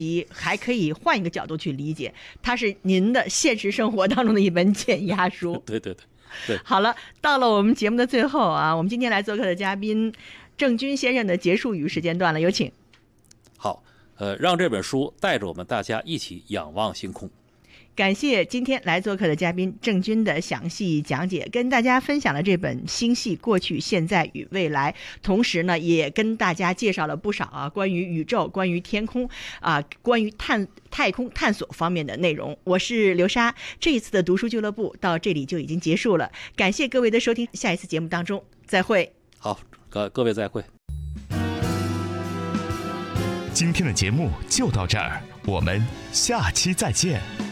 还可以换一个角度去理解，它是您的现实生活当中的一本减压书。 对对对对。 好了，到了我们节目的最后啊，我们今天来做客的嘉宾郑钧先生的结束语时间段了，有请。 好，让这本书带着我们大家一起仰望星空。 感谢今天来做客的嘉宾郑钧的详细讲解，跟大家分享了这本《星系过去、现在与未来》，同时呢，也跟大家介绍了不少关于宇宙、关于天空关于太空探索方面的内容。我是刘莎，这一次的读书俱乐部到这里就已经结束了，感谢各位的收听，下一次节目当中再会。 好，各位再会。 今天的节目就到这儿，我们下期再见。